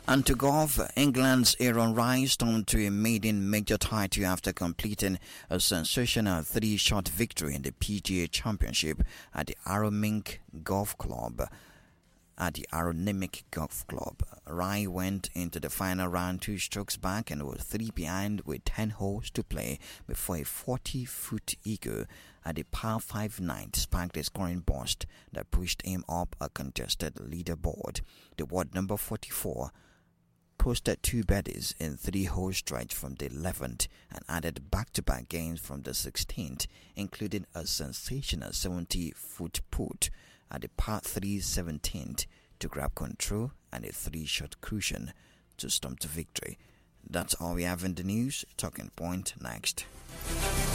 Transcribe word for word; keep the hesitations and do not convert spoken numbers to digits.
And to golf, England's Aaron Rice stormed to a maiden major title after completing a sensational three-shot victory in the P G A Championship at the Arrowmink Golf Club. At the Arrowmink Golf Club, Rai went into the final round two strokes back and was three behind with ten holes to play before a forty-foot eagle at the par five nine sparked a scoring burst that pushed him up a contested leaderboard. The world number forty-four posted two birdies in three-hole stretch from the eleventh and added back-to-back gains from the sixteenth, including a sensational seventy-foot putt at the par three seventeenth to grab control and a three-shot cushion to stomp to victory. That's all we have in the news. Talking Point next.